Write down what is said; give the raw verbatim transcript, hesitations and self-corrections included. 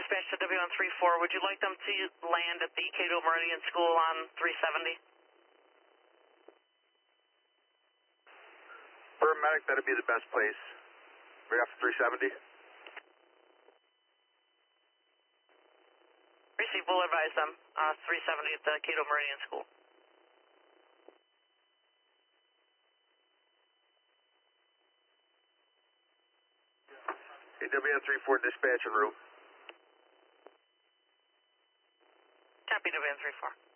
dispatch to W one three four. Would you like them to land at the Cato Meridian School on three seventy? For a medic, that'd be the best place. Right off three seventy. Receive, we'll advise them. Uh, three seventy at the Cato Meridian School. W one three four dispatch en route. Copy W one three four.